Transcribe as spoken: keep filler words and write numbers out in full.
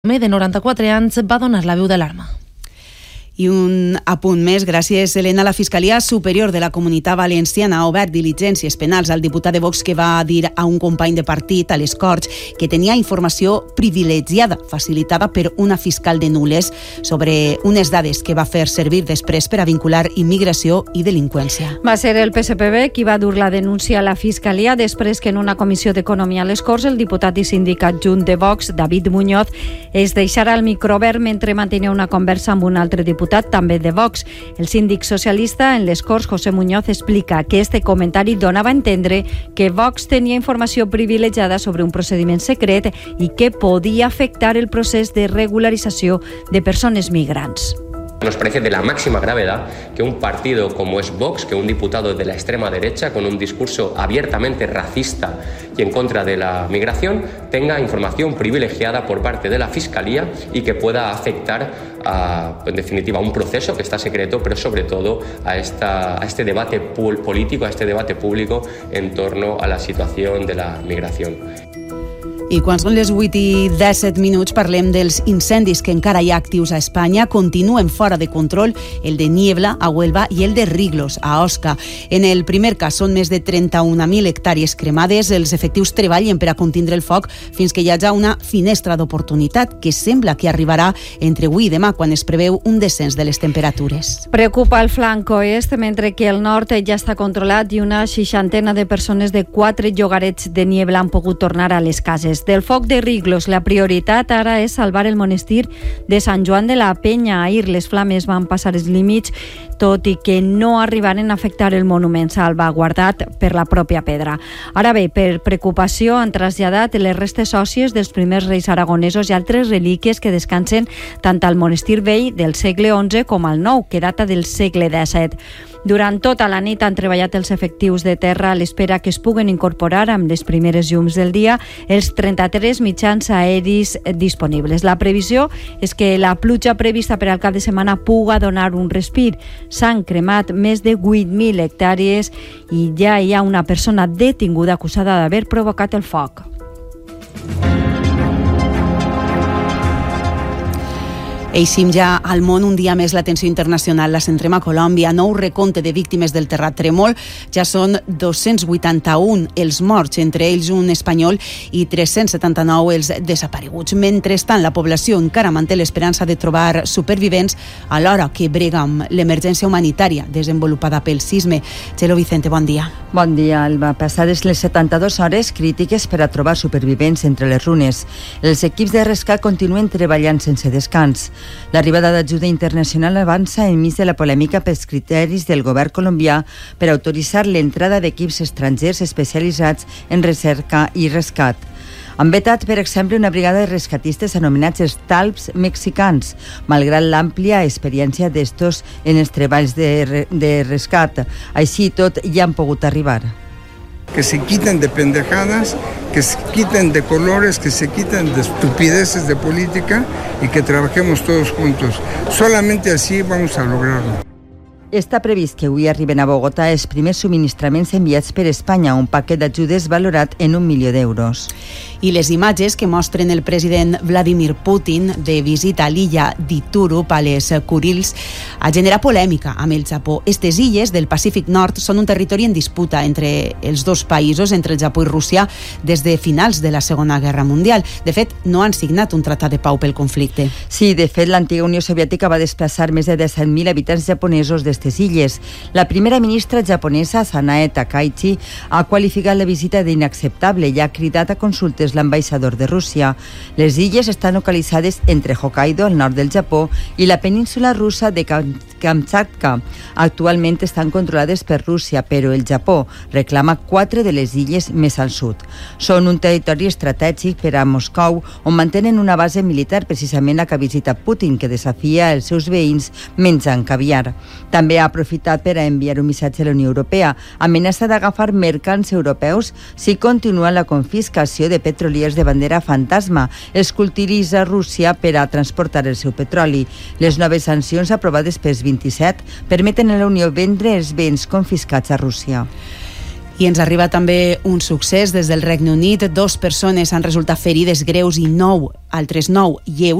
de noranta-quatre anys va donar la veu d'alarma. I un apunt més, gràcies, Helena. La Fiscalia Superior de la Comunitat Valenciana ha obert diligències penals al diputat de Vox que va dir a un company de partit, a les Corts, que tenia informació privilegiada, facilitada per una fiscal de Nules, sobre unes dades que va fer servir després per a vincular immigració i delinqüència. Va ser el P S P B qui va dur la denúncia a la Fiscalia després que en una comissió d'Economia a les Corts el diputat i síndic adjunt de Vox, David Muñoz, es deixarà el micro obert mentre mantenia una conversa amb un altre diputat també de Vox. El síndic socialista en les Corts, José Muñoz, explica que este comentari donava a entendre que Vox tenia informació privilegiada sobre un procediment secret i que podia afectar el procés de regularització de persones migrants. Nos parece de la máxima gravedad que un partido como es Vox, que un diputado de la extrema derecha con un discurso abiertamente racista y en contra de la migración tenga información privilegiada por parte de la Fiscalía y que pueda afectar a, en definitiva, a un proceso que está secreto, pero sobre todo a, esta, a este debate político, a este debate público en torno a la situación de la migración. I quan són les vuit i disset minuts parlem dels incendis que encara hi ha actius a Espanya. Continuen fora de control el de Niebla, a Huelva, i el de Riglos, a Osca. En el primer cas són més de trenta-una mil hectàrees cremades. Els efectius treballen per a contindre el foc fins que hi hagi una finestra d'oportunitat que sembla que arribarà entre avui i demà, quan es preveu un descens de les temperatures. Preocupa el flanc oest, mentre que el nord ja està controlat i una seixantena de persones de quatre llogarets de Niebla han pogut tornar a les cases. Del foc de Riglos, la prioritat ara és salvar el monestir de Sant Joan de la Penya. Ahir les flames van passar els límits, tot i que no arribaren a afectar el monument salvaguardat per la pròpia pedra. Ara bé, per preocupació han traslladat les restes òssies dels primers reis aragonesos i altres relíquies que descansen tant al monestir vell del segle onze com al nou, que data del segle disset. Durant tota la nit han treballat els efectius de terra a l'espera que es puguen incorporar amb les primeres llums del dia els trenta-tres mitjans aeris disponibles. La previsió és que la pluja prevista per al cap de setmana puga donar un respir. S'han cremat més de vuit mil hectàrees i ja hi ha una persona detinguda acusada d'haver provocat el foc. Eixim ja al món, un dia més l'atenció internacional la centrem a Colòmbia. Nou recompte de víctimes del terratrèmol, ja són dos-cents vuitanta-un els morts, entre ells un espanyol, i tres-cents setanta-nou els desapareguts. Mentrestant, la població encara manté l'esperança de trobar supervivents alhora que brega amb l'emergència humanitària desenvolupada pel sisme. Txelo Vicente, bon dia. Bon dia, Alba. Passades les setanta-dues hores crítiques per a trobar supervivents entre les runes. Els equips de rescat continuen treballant sense descans. L'arribada d'ajuda internacional avança enmig de la polèmica pels criteris del govern colombià per autoritzar l'entrada d'equips estrangers especialitzats en recerca i rescat. Han vetat, per exemple, una brigada de rescatistes anomenats els talps mexicans, malgrat l'àmplia experiència d'estos en els treballs de, de rescat. Així tot, ja han pogut arribar. Que se quiten de pendejadas, que se quiten de colores, que se quiten de estupideces de política y que trabajemos todos juntos. Solamente así vamos a lograrlo. Està previst que avui arriben a Bogotà els primers subministraments enviats per Espanya, un paquet d'ajudes valorat en un milió d'euros. I les imatges que mostren el president Vladimir Putin de visita a l'illa d'Iturup, a les Kurils, ha generat polèmica amb el Japó. Estes illes del Pacífic Nord són un territori en disputa entre els dos països, entre el Japó i Rússia, des de finals de la Segona Guerra Mundial. De fet, no han signat un tractat de pau pel conflicte. Sí, de fet, l'antiga Unió Soviètica va desplaçar més de disset mil habitants japonesos d'estes illes. La primera ministra japonesa, Sanae Takaichi, ha qualificat la visita d'inacceptable i ha cridat a consultes l'ambaixador de Rússia. Les illes estan localitzades entre Hokkaido, al nord del Japó, i la península russa de Kamchatka. Actualment estan controlades per Rússia, però el Japó reclama quatre de les illes més al sud. Són un territori estratègic per a Moscou, on mantenen una base militar, precisament la que visita Putin, que desafia els seus veïns menjant caviar. També ha aprofitat per a enviar un missatge a la Unió Europea, amenaça d'agafar mercants europeus si continua la confiscació de petroliers de bandera fantasma. Els utilitza Rússia per a transportar el seu petroli. Les noves sancions aprovades pels vint-i-set permeten a la Unió vendre els béns confiscats a Rússia. I ens arriba també un succés des del Regne Unit. Dos persones han resultat ferides greus i nou, altres nou lleus